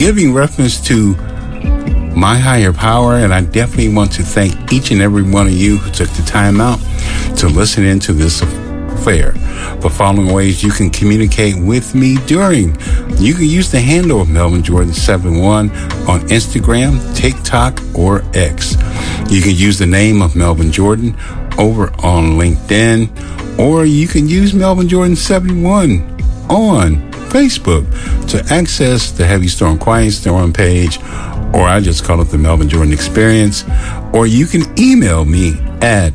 giving reference to my higher power, and I definitely want to thank each and every one of you who took the time out to listen into this affair. For following ways you can communicate with me you can use the handle of Melvin Jordan 71 on Instagram, TikTok, or X. You can use the name of Melvin Jordan over on LinkedIn, or you can use Melvin Jordan 71 on Facebook to access the Heavy Storm Quiet Storm page, or I just call it the Melvin Jordan Experience. Or you can email me at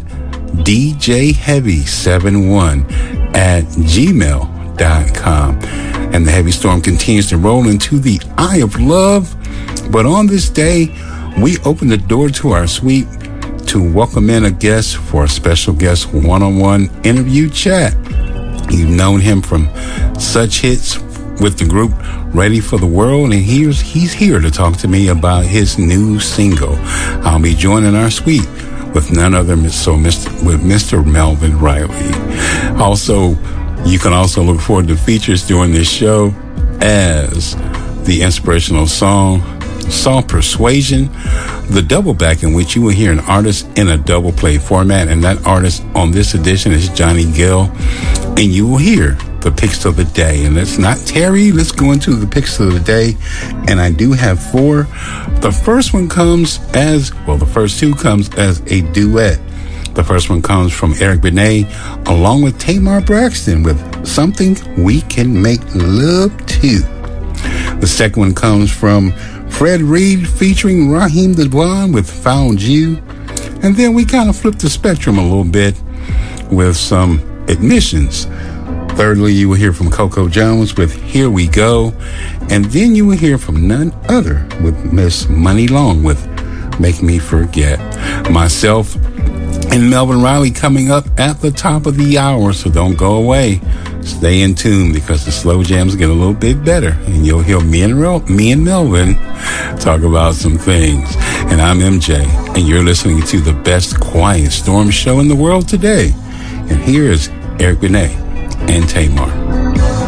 djheavy71@gmail.com. And the Heavy Storm continues to roll into the eye of love. But on this day, we open the door to our suite to welcome in a guest for a special guest one-on-one interview chat. You've known him from such hits with the group Ready for the World, and he's here to talk to me about his new single. I'll be joining our suite with none other with Mr. Melvin Riley. Also, you can also look forward to features during this show as the inspirational song Persuasion, the double back in which you will hear an artist in a double play format, and that artist on this edition is Johnny Gill, and you will hear the picks of the day. And let's not tarry, let's go into the picks of the day, and I do have 4. The first two comes as a duet. The first one comes from Eric Benet along with Tamar Braxton with Something We Can Make Love To. The second one comes from Fred Reed featuring Raheem DeVaughn with Found You. And then we kind of flip the spectrum a little bit with some admissions. Thirdly, you will hear from Coco Jones with Here We Go. And then you will hear from none other with Miss Money Long with Make Me Forget. Myself and Melvin Riley coming up at the top of the hour, so don't go away. Stay in tune because the slow jams get a little bit better, and you'll hear me and Melvin talk about some things. And I'm MJ, and you're listening to the best Quiet Storm show in the world today. And here is Eric Benet and Tamar.